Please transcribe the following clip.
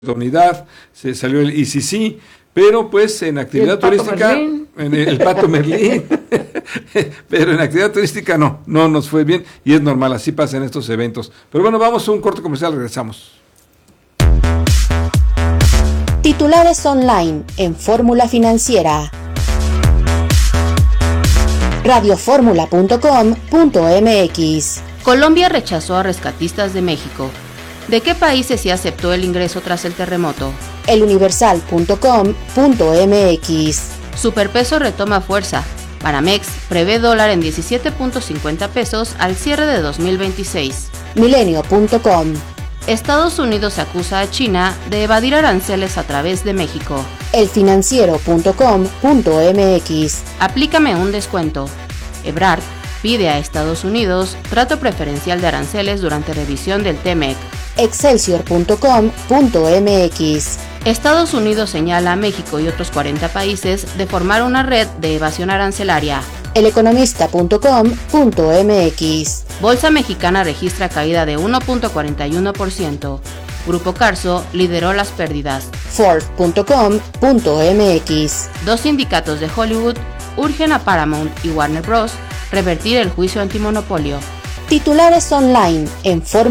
oportunidad, se salió el ICC, pero pues en actividad turística, en el Pato Merlín, pero en actividad turística no nos fue bien y es normal, así pasa en estos eventos. Pero bueno, vamos a un corte comercial, regresamos. Titulares online en Fórmula Financiera. radioformula.com.mx. Colombia rechazó a rescatistas de México. ¿De qué países se aceptó el ingreso tras el terremoto? eluniversal.com.mx. Superpeso retoma fuerza. Banamex prevé dólar en 17.50 pesos al cierre de 2026. Milenio.com. Estados Unidos acusa a China de evadir aranceles a través de México. elfinanciero.com.mx. Aplícame un descuento. Ebrard pide a Estados Unidos trato preferencial de aranceles durante revisión del TEMEC. excelsior.com.mx. Estados Unidos señala a México y otros 40 países de formar una red de evasión arancelaria. eleconomista.com.mx. Bolsa mexicana registra caída de 1.41%. Grupo Carso lideró las pérdidas. Forbes.com.mx. Dos sindicatos de Hollywood urgen a Paramount y Warner Bros. Revertir el juicio antimonopolio. Titulares online en Fórmula